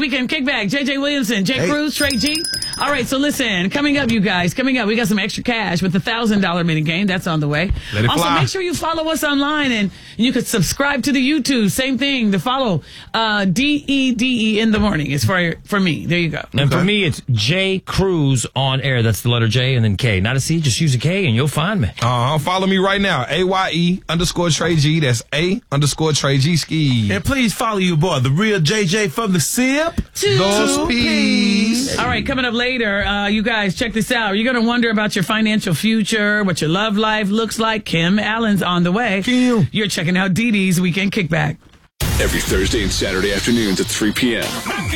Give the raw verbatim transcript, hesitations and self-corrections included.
Weekend Kickback. J J Williamson, Jay hey. Cruz, Trey G. All right, so listen, coming up, you guys, coming up, we got some extra cash with the one thousand dollars mini game. That's on the way. Let it also, fly. make sure you follow us online, and you could subscribe to the YouTube. Same thing, to follow uh, D E D E in the morning is for for me. There you go. And okay. for me, it's J Cruz on air. That's the letter J and then K. Not a C, just use a K and you'll find me. Uh, follow me right now. A Y E underscore Trey G. That's A underscore Trey G Ski. And please follow your boy, the real J J from the SIP. Those peas. All right, coming up later, uh, you guys, check this out. You're going to wonder about your financial future, what your love life looks like. Kim Allen's on the way. Kim. You're checking out Dee Dee's Weekend Kickback. Every Thursday and Saturday afternoons at three p.m.